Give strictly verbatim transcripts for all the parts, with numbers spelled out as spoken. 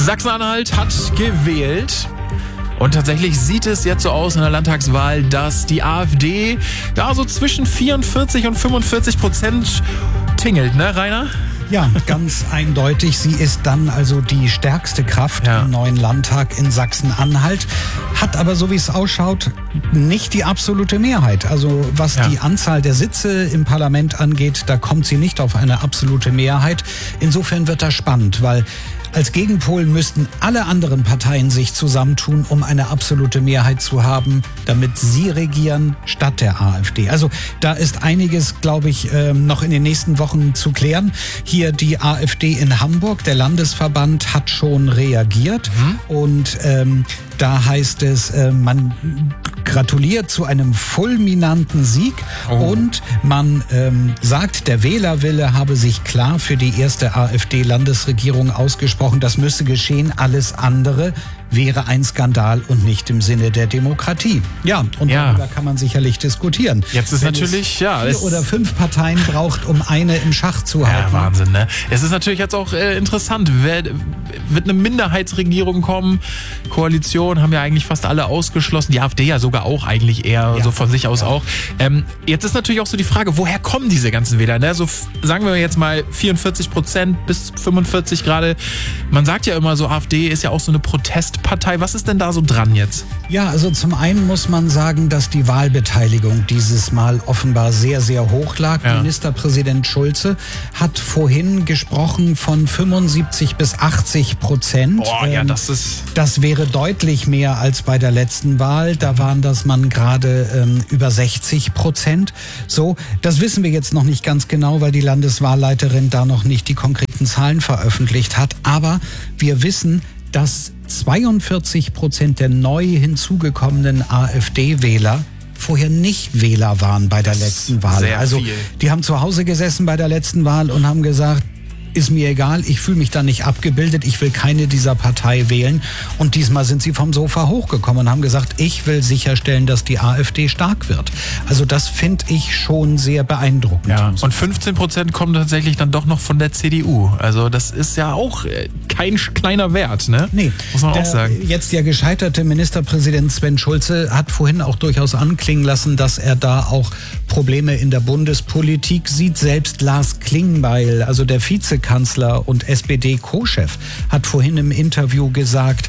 Sachsen-Anhalt hat gewählt. Und tatsächlich sieht es jetzt so aus in der Landtagswahl, dass die AfD da so zwischen vierundvierzig und fünfundvierzig Prozent tingelt, ne, Rainer? Ja, ganz eindeutig. Sie ist dann also die stärkste Kraft ja. im neuen Landtag in Sachsen-Anhalt, hat aber, so wie es ausschaut, nicht die absolute Mehrheit. Also was ja. die Anzahl der Sitze im Parlament angeht, da kommt sie nicht auf eine absolute Mehrheit. Insofern wird das spannend, weil als Gegenpol müssten alle anderen Parteien sich zusammentun, um eine absolute Mehrheit zu haben, damit sie regieren statt der AfD. Also da ist einiges, glaube ich, noch in den nächsten Wochen zu klären. Hier die AfD in Hamburg, der Landesverband hat schon reagiert mhm. und ähm, da heißt es, äh, man gratuliert zu einem fulminanten Sieg oh. und man ähm, sagt, der Wählerwille habe sich klar für die erste AfD-Landesregierung ausgesprochen. Das müsse geschehen, alles andere wäre ein Skandal und nicht im Sinne der Demokratie. Ja, und ja. darüber kann man sicherlich diskutieren. Jetzt ist Wenn natürlich, ja. Vier oder fünf Parteien braucht, um eine im Schach zu halten. Ja, Wahnsinn, ne? Es ist natürlich jetzt auch äh, interessant. Wer, wird eine Minderheitsregierung kommen? Koalition haben ja eigentlich fast alle ausgeschlossen. Die AfD ja sogar auch eigentlich eher ja. so von sich aus ja. auch. Ähm, jetzt ist natürlich auch so die Frage, woher kommen diese ganzen Wähler? Ne? So sagen wir jetzt mal vierundvierzig Prozent bis fünfundvierzig gerade. Man sagt ja immer so, AfD ist ja auch so eine Protestpartei. Was ist denn da so dran jetzt? Ja, also zum einen muss man sagen, dass die Wahlbeteiligung dieses Mal offenbar sehr, sehr hoch lag. Ja. Ministerpräsident Schulze hat vorhin gesprochen von fünfundsiebzig bis achtzig Prozent. Boah, ja, das ist... Das wäre deutlich mehr als bei der letzten Wahl. Da waren das man gerade ähm, über sechzig Prozent. So, das wissen wir jetzt noch nicht ganz genau, weil die Landeswahlleiterin da noch nicht die konkreten Zahlen veröffentlicht hat. Aber wir wissen, dass zweiundvierzig Prozent der neu hinzugekommenen AfD-Wähler vorher nicht Wähler waren bei der das letzten Wahl. Sehr also viel. Die haben zu Hause gesessen bei der letzten Wahl und haben gesagt, ist mir egal, ich fühle mich da nicht abgebildet, ich will keine dieser Partei wählen. Und diesmal sind sie vom Sofa hochgekommen und haben gesagt, ich will sicherstellen, dass die AfD stark wird. Also das finde ich schon sehr beeindruckend. Ja. Und fünfzehn Prozent kommen tatsächlich dann doch noch von der C D U. Also das ist ja auch kein kleiner Wert, ne? Nee. Muss man der auch sagen. Jetzt der gescheiterte Ministerpräsident Sven Schulze hat vorhin auch durchaus anklingen lassen, dass er da auch Probleme in der Bundespolitik sieht. Selbst Lars Klingbeil, also der Vizekanzler und S P D-Co-Chef, hat vorhin im Interview gesagt,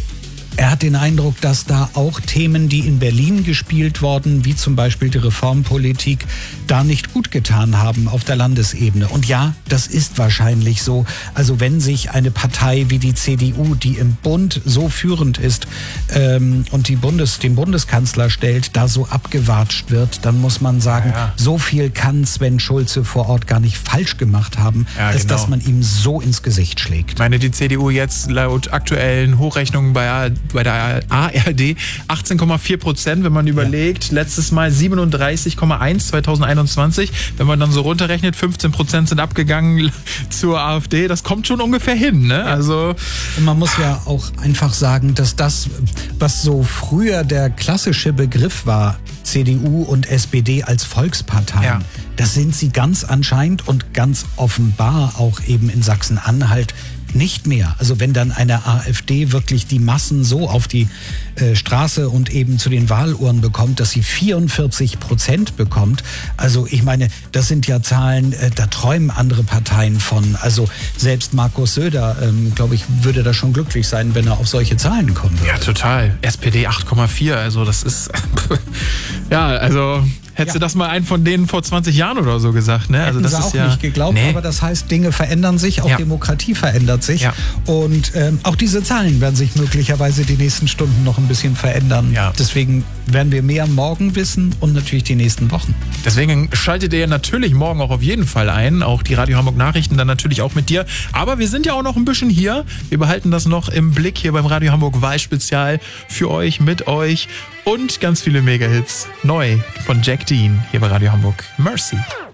er hat den Eindruck, dass da auch Themen, die in Berlin gespielt wurden, wie zum Beispiel die Reformpolitik, da nicht gut getan haben auf der Landesebene. Und ja, das ist wahrscheinlich so. Also wenn sich eine Partei wie die C D U, die im Bund so führend ist ähm, und die Bundes, den Bundeskanzler stellt, da so abgewatscht wird, dann muss man sagen, ja, ja. so viel kann Sven Schulze vor Ort gar nicht falsch gemacht haben, ja, als genau. dass man ihm so ins Gesicht schlägt. Ich meine, die C D U jetzt laut aktuellen Hochrechnungen bei bei der A R D achtzehn Komma vier Prozent, wenn man überlegt, ja. letztes Mal siebenunddreißig Komma eins zweitausendeinundzwanzig, wenn man dann so runterrechnet, fünfzehn Prozent sind abgegangen zur AfD, das kommt schon ungefähr hin, ne? Also und man muss ja auch einfach sagen, dass das, was so früher der klassische Begriff war, C D U und S P D als Volksparteien, ja. das sind sie ganz anscheinend und ganz offenbar auch eben in Sachsen-Anhalt nicht mehr. Also wenn dann eine AfD wirklich die Massen so auf die äh, Straße und eben zu den Wahlurnen bekommt, dass sie vierundvierzig Prozent bekommt. Also ich meine, das sind ja Zahlen, äh, da träumen andere Parteien von. Also selbst Markus Söder, ähm, glaube ich, würde da schon glücklich sein, wenn er auf solche Zahlen kommen würde. Ja, total. S P D acht Komma vier, also das ist ja, also hättest ja. du das mal einen von denen vor zwanzig Jahren oder so gesagt, ne? Also das sie ist auch ja nicht geglaubt, nee. aber das heißt, Dinge verändern sich, auch ja. Demokratie verändert sich. Ja. Und ähm, auch diese Zahlen werden sich möglicherweise die nächsten Stunden noch ein bisschen verändern. Ja. Deswegen werden wir mehr morgen wissen und natürlich die nächsten Wochen. Deswegen schaltet ihr natürlich morgen auch auf jeden Fall ein. Auch die Radio Hamburg Nachrichten dann natürlich auch mit dir. Aber wir sind ja auch noch ein bisschen hier. Wir behalten das noch im Blick hier beim Radio Hamburg Wahlspezial für euch, mit euch. Und ganz viele Mega-Hits neu von Jack Dean hier bei Radio Hamburg. Mercy.